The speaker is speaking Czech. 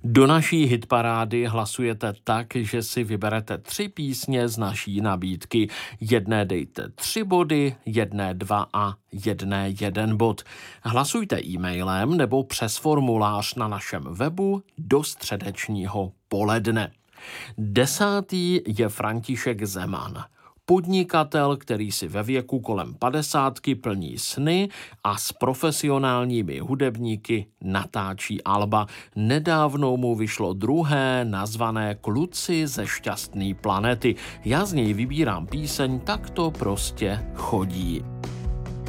Do naší hitparády hlasujete tak, že si vyberete 3 písně z naší nabídky. Jedné dejte 3 body, jedné 2 a jedné 1 bod. Hlasujte e-mailem nebo přes formulář na našem webu do středečního poledne. 10. je František Zeman. Podnikatel, který si ve věku kolem 50 plní sny a s profesionálními hudebníky natáčí alba. Nedávno mu vyšlo druhé, nazvané Kluci ze šťastný planety. Já z něj vybírám píseň Tak to prostě chodí.